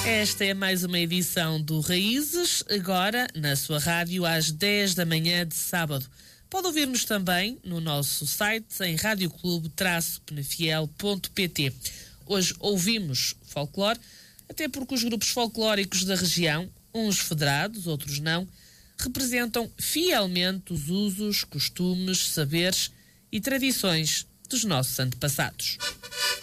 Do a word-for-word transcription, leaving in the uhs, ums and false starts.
Esta é mais uma edição do Raízes, agora na sua rádio às dez da manhã de sábado. Pode ouvir-nos também no nosso site em radioclube traço penafiel ponto pt. Hoje ouvimos folclore, até porque os grupos folclóricos da região, uns federados, outros não, representam fielmente os usos, costumes, saberes e tradições dos nossos antepassados.